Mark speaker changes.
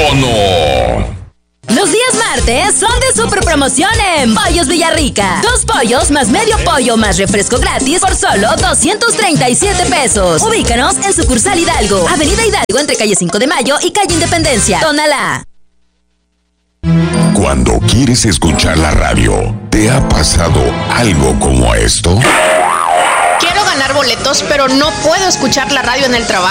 Speaker 1: icono.
Speaker 2: Los días martes son de super promoción en Pollos Villarrica. 2 pollos más medio pollo más refresco gratis por solo 237 pesos. Ubícanos en sucursal Hidalgo, Avenida Hidalgo entre calle 5 de Mayo y calle Independencia. Tónala.
Speaker 1: Cuando quieres escuchar la radio, ¿te ha pasado algo como esto?
Speaker 3: Quiero ganar boletos, pero no puedo escuchar la radio en el trabajo.